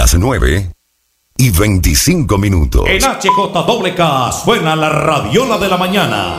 las 9:25. En HJWK suena la radiola de la mañana.